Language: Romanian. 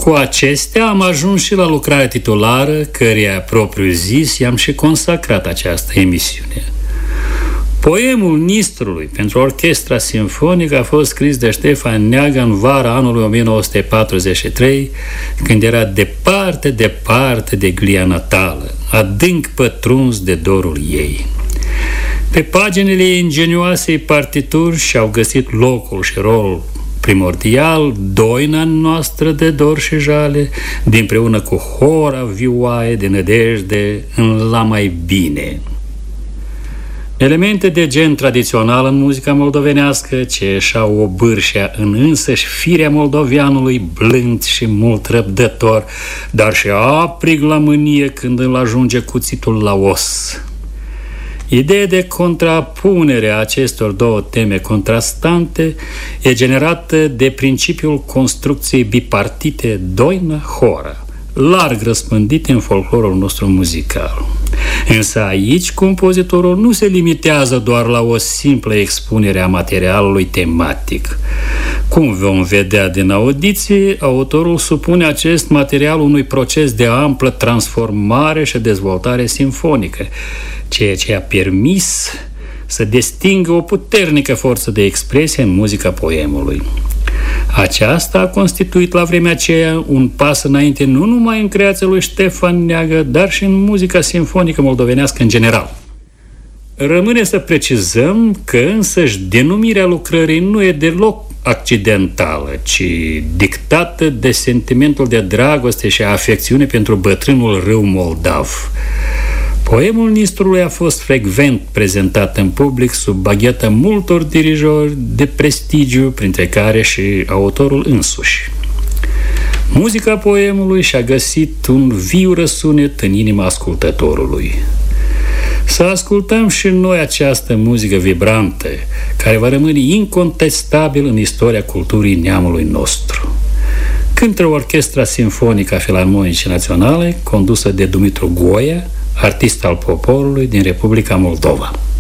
Cu acestea am ajuns și la lucrarea titulară, căreia propriu zis i-am și consacrat această emisiune. Poemul Nistrului pentru orchestra simfonică a fost scris de Ștefan Neaga în vara anului 1943, când era departe, departe de glia natală, adânc pătruns de dorul ei. Pe paginile ingenioasei partituri și-au găsit locul și rolul primordial doina noastră de dor și jale, dinpreună cu hora vioaie de nădejde în la mai bine. Elemente de gen tradițional în muzica moldovenească, ce ieșau o bârșea în însăși firea moldoveanului, blând și mult răbdător, dar și aprig la mânie când îl ajunge cuțitul la os. Ideea de contrapunere a acestor două teme contrastante e generată de principiul construcției bipartite doina-hora, larg răspândite în folclorul nostru muzical. Însă aici compozitorul nu se limitează doar la o simplă expunere a materialului tematic. Cum vom vedea din audiție, autorul supune acest material unui proces de amplă transformare și dezvoltare simfonică, ceea ce a permis să distingă o puternică forță de expresie în muzica poemului. Aceasta a constituit la vremea aceea un pas înainte nu numai în creația lui Ștefan Neagă, dar și în muzica simfonică moldovenească în general. Rămâne să precizăm că însăși denumirea lucrării nu e deloc accidentală, ci dictată de sentimentul de dragoste și afecțiune pentru bătrânul râu moldav. Poemul Nistrului a fost frecvent prezentat în public sub bagheta multor dirijori de prestigiu, printre care și autorul însuși. Muzica poemului și-a găsit un viu răsunet în inima ascultătorului. Să ascultăm și noi această muzică vibrantă, care va rămâne incontestabil în istoria culturii neamului nostru. Cântă Orchestra Simfonică a Filarmonicii Naționale, condusă de Dumitru Goia, artist al poporului din Republica Moldova.